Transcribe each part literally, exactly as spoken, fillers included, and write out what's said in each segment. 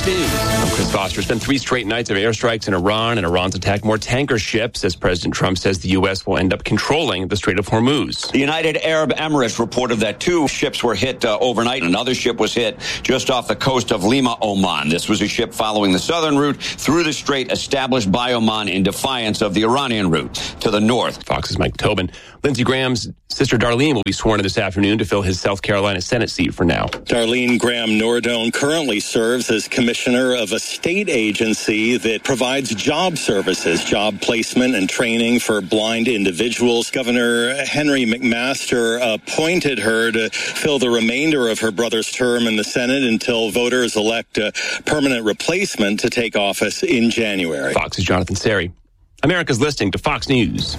News. I'm Chris Foster. It's been three straight nights of airstrikes in Iran, and Iran's attacked more tanker ships as President Trump says the U S will end up controlling the Strait of Hormuz. The United Arab Emirates reported that two ships were hit uh, overnight. Another ship was hit just off the coast of Lima, Oman. This was a ship following the southern route through the strait established by Oman in defiance of the Iranian route to the north. Fox's Mike Tobin. Lindsey Graham's sister Darlene will be sworn in this afternoon to fill his South Carolina Senate seat for now. Darlene Graham Nordone currently serves as commissioner of a state agency that provides job services, job placement and training for blind individuals. Governor Henry McMaster appointed her to fill the remainder of her brother's term in the Senate until voters elect a permanent replacement to take office in January. Fox's Jonathan Seri. America's listening to Fox News.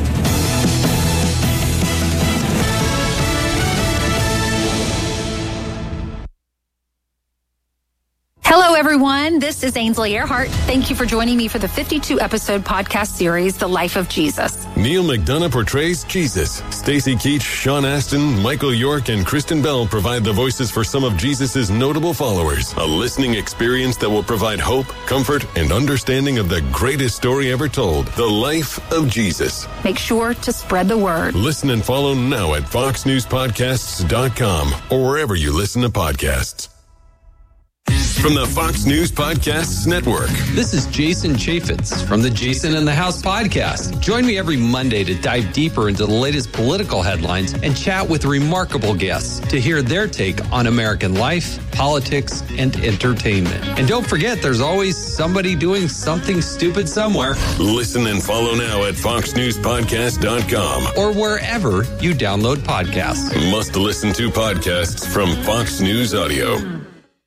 Hello, everyone. This is Ainsley Earhart. Thank you for joining me for the fifty-two episode podcast series, The Life of Jesus. Neil McDonough portrays Jesus. Stacey Keach, Sean Astin, Michael York, and Kristen Bell provide the voices for some of Jesus' notable followers. A listening experience that will provide hope, comfort, and understanding of the greatest story ever told, The Life of Jesus. Make sure to spread the word. Listen and follow now at fox news podcasts dot com or wherever you listen to podcasts. From the Fox News Podcasts Network. This is Jason Chaffetz from the Jason in the House podcast. Join me every Monday to dive deeper into the latest political headlines and chat with remarkable guests to hear their take on American life, politics, and entertainment. And don't forget, there's always somebody doing something stupid somewhere. Listen and follow now at fox news podcast dot com or wherever you download podcasts. Must listen to podcasts from Fox News Audio.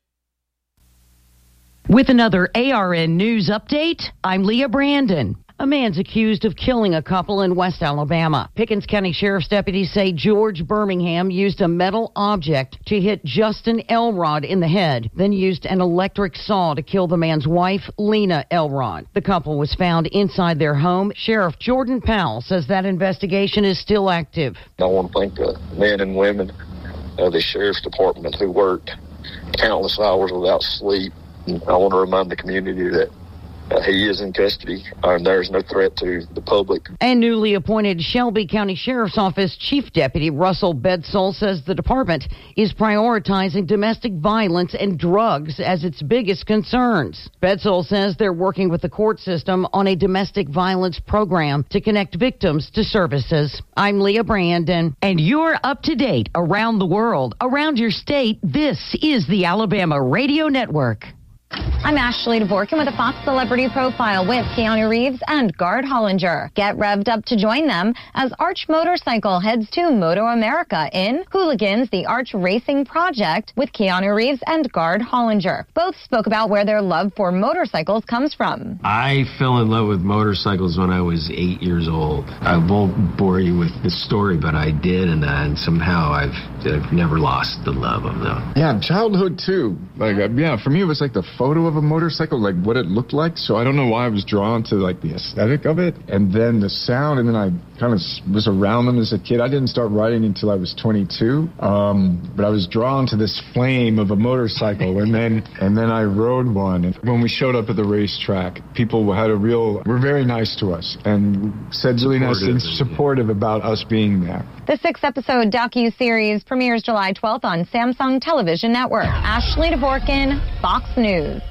With another A R N News update, I'm Leah Brandon. A man's accused of killing a couple in West Alabama. Pickens County Sheriff's deputies say George Birmingham used a metal object to hit Justin Elrod in the head, then used an electric saw to kill the man's wife, Lena Elrod. The couple was found inside their home. Sheriff Jordan Powell says that investigation is still active. I want to thank the men and women of the Sheriff's Department who worked countless hours without sleep. I want to remind the community that uh, he is in custody and there's no threat to the public. And newly appointed Shelby County Sheriff's Office Chief Deputy Russell Bedsole says the department is prioritizing domestic violence and drugs as its biggest concerns. Bedsole says they're working with the court system on a domestic violence program to connect victims to services. I'm Leah Brandon, and you're up to date around the world, around your state. This is the Alabama Radio Network. I'm Ashley Dvorkin with a Fox Celebrity Profile with Keanu Reeves and Gard Hollinger. Get revved up to join them as Arch Motorcycle heads to Moto America in Hooligans, the Arch Racing Project with Keanu Reeves and Gard Hollinger. Both spoke about where their love for motorcycles comes from. I fell in love with motorcycles when I was eight years old. I won't bore you with the story, but I did, and, uh, and somehow I've, I've never lost the love of them. Yeah, childhood too. Like, uh, yeah, for me it was like the photo of a motorcycle, like what it looked like. So I don't know why I was drawn to like the aesthetic of it, and then the sound, and then I kind of was around them as a kid. I didn't start riding until I was twenty-two, um, but I was drawn to this flame of a motorcycle, and then and then I rode one. And when we showed up at the racetrack, people had a real, were very nice to us and said really nice things, supportive about us being there. The six-episode docu-series premieres July twelfth on Samsung Television Network. Ashley Dvorkin, Fox News.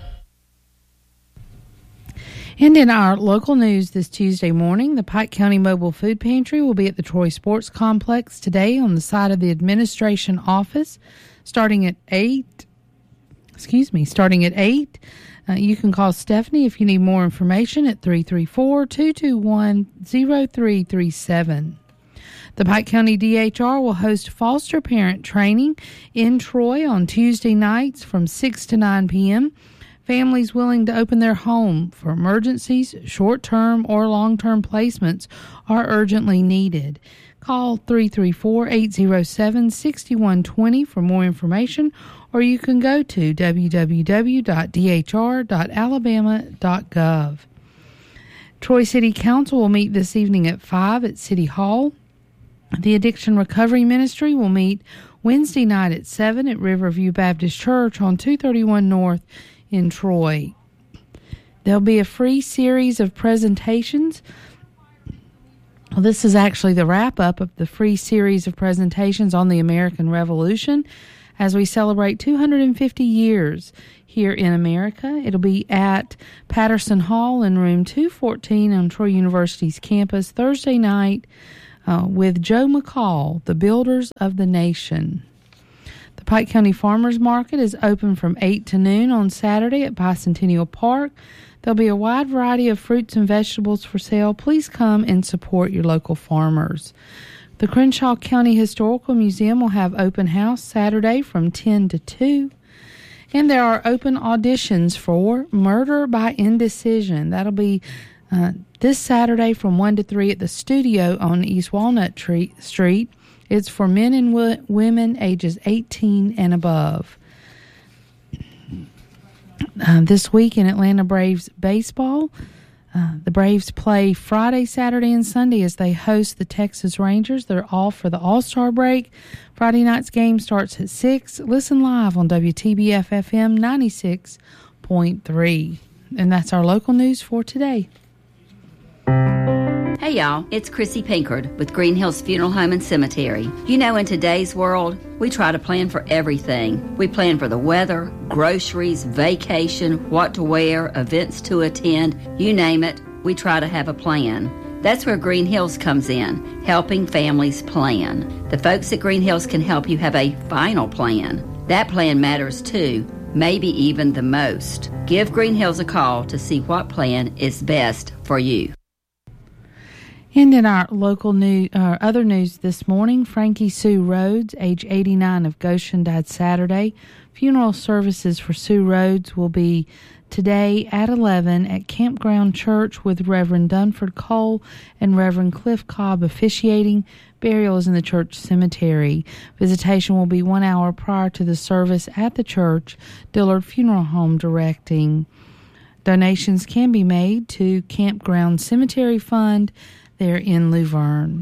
And in our local news this Tuesday morning, the Pike County Mobile Food Pantry will be at the Troy Sports Complex today on the side of the administration office, starting at eight. Excuse me, starting at eight. Uh, you can call Stephanie if you need more information at three three four, two two one, zero three three seven. The Pike County D H R will host foster parent training in Troy on Tuesday nights from six to nine p.m. Families willing to open their home for emergencies, short-term or long-term placements are urgently needed. Call three three four, eight zero seven, six one two zero for more information, or you can go to w w w dot d h r dot alabama dot gov. Troy City Council will meet this evening at five at City Hall. The Addiction Recovery Ministry will meet Wednesday night at seven at Riverview Baptist Church on two thirty-one North in Troy. There'll be a free series of presentations. Well, this is actually the wrap-up of the free series of presentations on the American Revolution as we celebrate two hundred fifty years here in America. It'll be at Patterson Hall in room two fourteen on Troy University's campus Thursday night uh, with Joe McCall, the Builders of the Nation. The Pike County Farmers Market is open from eight to noon on Saturday at Bicentennial Park. There'll be a wide variety of fruits and vegetables for sale. Please come and support your local farmers. The Crenshaw County Historical Museum will have open house Saturday from ten to two. And there are open auditions for Murder by Indecision. That'll be uh, this Saturday from one to three at the studio on East Walnut Tree, Street. It's for men and w- women ages eighteen and above. Uh, this week in Atlanta Braves baseball, uh, the Braves play Friday, Saturday, and Sunday as they host the Texas Rangers. They're off for the All-Star break. Friday night's game starts at six. Listen live on W T B F F M ninety-six point three. And that's our local news for today. Hey y'all, it's Chrissy Pinkard with Green Hills Funeral Home and Cemetery. You know, in today's world, we try to plan for everything. We plan for the weather, groceries, vacation, what to wear, events to attend, you name it, we try to have a plan. That's where Green Hills comes in, helping families plan. The folks at Green Hills can help you have a final plan. That plan matters too, maybe even the most. Give Green Hills a call to see what plan is best for you. And in our local news, uh, other news this morning, Frankie Sue Rhodes, age eighty-nine, of Goshen, died Saturday. Funeral services for Sue Rhodes will be today at eleven at Campground Church with Reverend Dunford Cole and Reverend Cliff Cobb officiating. Burial is in the church cemetery. Visitation will be one hour prior to the service at the church. Dillard Funeral Home directing. Donations can be made to Campground Cemetery Fund there in Luverne.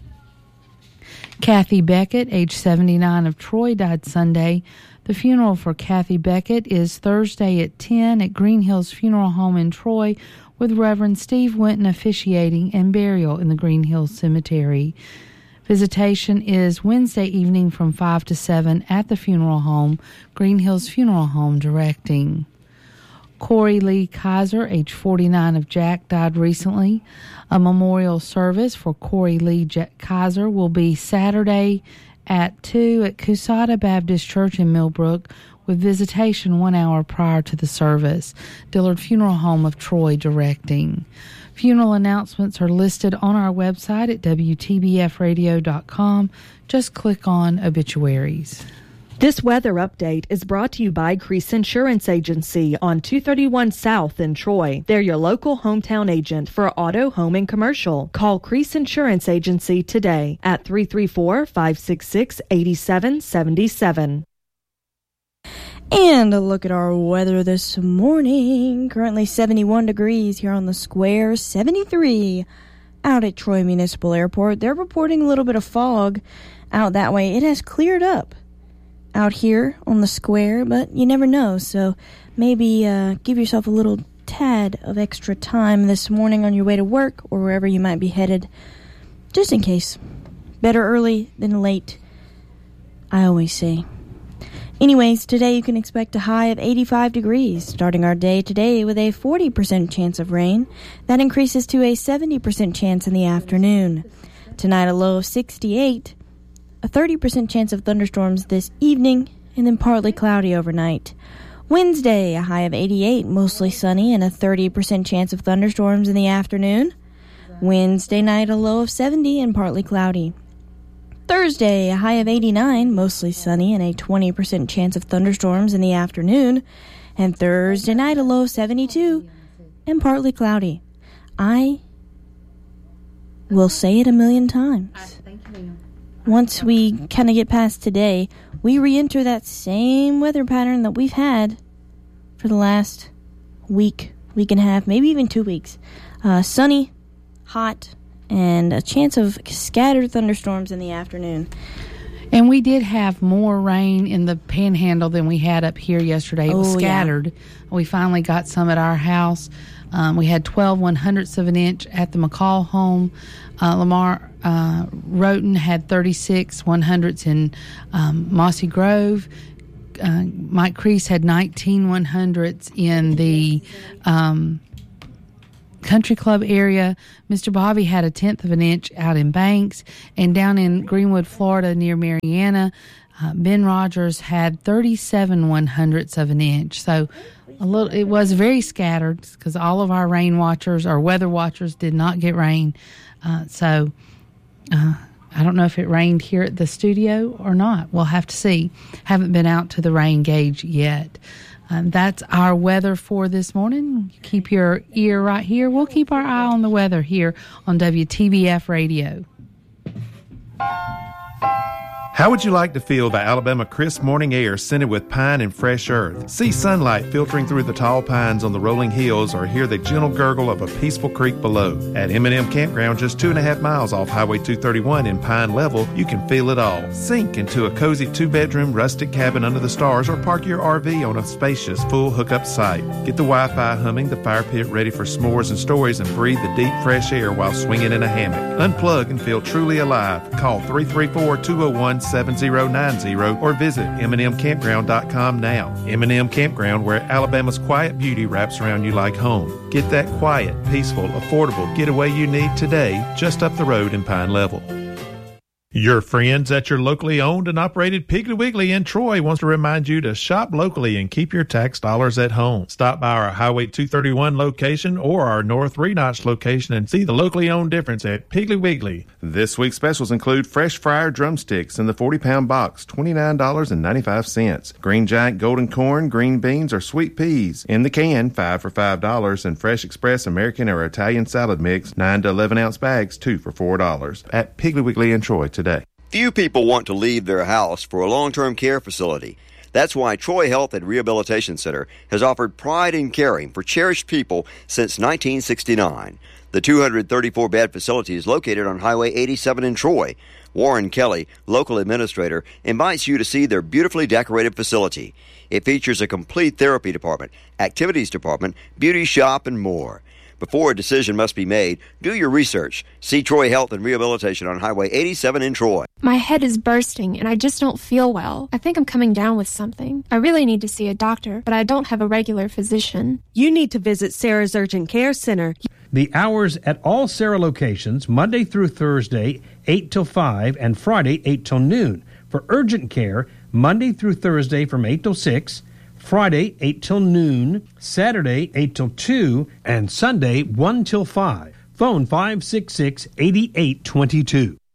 Kathy Beckett, age seventy-nine, of Troy, died Sunday. The funeral for Kathy Beckett is Thursday at ten at Green Hills Funeral Home in Troy with Reverend Steve Winton officiating, and burial in the Green Hills Cemetery. Visitation is Wednesday evening from five to seven at the funeral home. Green Hills Funeral Home directing. Corey Lee Kaiser, age forty-nine, of Jack, died recently. A memorial service for Corey Lee Jack Kaiser will be Saturday at two at Cusada Baptist Church in Millbrook with visitation one hour prior to the service. Dillard Funeral Home of Troy directing. Funeral announcements are listed on our website at W T B F radio dot com. Just click on obituaries. This weather update is brought to you by Crease Insurance Agency on two thirty-one South in Troy. They're your local hometown agent for auto, home, and commercial. Call Crease Insurance Agency today at three three four, five six six, eight seven seven seven. And a look at our weather this morning. Currently seventy-one degrees here on the square, seventy-three out at Troy Municipal Airport. They're reporting a little bit of fog out that way. It has cleared up out here on the square, but you never know, so maybe uh, give yourself a little tad of extra time this morning on your way to work or wherever you might be headed, just in case. Better early than late, I always say. Anyways, today you can expect a high of eighty-five degrees, starting our day today with a forty percent chance of rain. That increases to a seventy percent chance in the afternoon. Tonight a low of sixty-eight. A thirty percent chance of thunderstorms this evening, and then partly cloudy overnight. Wednesday, a high of eighty-eight, mostly sunny, and a thirty percent chance of thunderstorms in the afternoon. Wednesday night, a low of seventy and partly cloudy. Thursday, a high of eighty-nine, mostly sunny, and a twenty percent chance of thunderstorms in the afternoon. And Thursday night, a low of seventy-two and partly cloudy. I will say it a million times. Once we kind of get past today, we re-enter that same weather pattern that we've had for the last week, week and a half, maybe even two weeks. Uh, sunny, hot, and a chance of scattered thunderstorms in the afternoon. And we did have more rain in the Panhandle than we had up here yesterday. It was Oh, scattered. Yeah. We finally got some at our house. Um, we had twelve one hundredths of an inch at the McCall home. Uh, Lamar uh, Roten had thirty-six one hundredths in um, Mossy Grove. Uh, Mike Crease had nineteen one hundredths in the um, Country Club area. Mister Bobby had a tenth of an inch out in Banks, and down in Greenwood, Florida, near Mariana, uh, Ben Rogers had thirty-seven one hundredths of an inch. So a little, it was very scattered because all of our rain watchers, our weather watchers, did not get rain. Uh, so uh, I don't know if it rained here at the studio or not. We'll have to see. Haven't been out to the rain gauge yet. Um, that's our weather for this morning. Keep your ear right here. We'll keep our eye on the weather here on W T B F Radio. How would you like to feel the Alabama crisp morning air scented with pine and fresh earth? See sunlight filtering through the tall pines on the rolling hills, or hear the gentle gurgle of a peaceful creek below. At M and M Campground, just two and a half miles off Highway two thirty-one in Pine Level, you can feel it all. Sink into a cozy two-bedroom rustic cabin under the stars, or park your R V on a spacious full hookup site. Get the Wi-Fi humming, the fire pit ready for s'mores and stories, and breathe the deep fresh air while swinging in a hammock. Unplug and feel truly alive. Call three three four, two oh one, seven oh nine oh or visit m and m campground dot com now. M and M Campground, where Alabama's quiet beauty wraps around you like home. Get that quiet, peaceful, affordable getaway you need today, just up the road in Pine Level. Your friends at your locally owned and operated Piggly Wiggly in Troy wants to remind you to shop locally and keep your tax dollars at home. Stop by our Highway two thirty-one location or our North Three Notch location and see the locally owned difference at Piggly Wiggly. This week's specials include fresh fryer drumsticks in the forty pound box, twenty-nine dollars and ninety-five cents. Green Giant golden corn, green beans, or sweet peas in the can, five for five dollars, and Fresh Express American or Italian salad mix, nine to eleven ounce bags, two for four dollars. At Piggly Wiggly in Troy today. Few people want to leave their house for a long-term care facility. That's why Troy Health and Rehabilitation Center has offered pride in caring for cherished people since nineteen sixty-nine. The two hundred thirty-four bed facility is located on Highway eighty-seven in Troy. Warren Kelly, local administrator, invites you to see their beautifully decorated facility. It features a complete therapy department, activities department, beauty shop, and more. Before a decision must be made, do your research. See Troy Health and Rehabilitation on Highway eighty-seven in Troy. My head is bursting and I just don't feel well. I think I'm coming down with something. I really need to see a doctor, but I don't have a regular physician. You need to visit Sarah's Urgent Care Center. The hours at all Sarah locations, Monday through Thursday, eight till five, and Friday, eight till noon. For urgent care, Monday through Thursday from eight till six, Friday, eight till noon, Saturday, eight till two, and Sunday, one till five. Phone five six six, eight eight two two.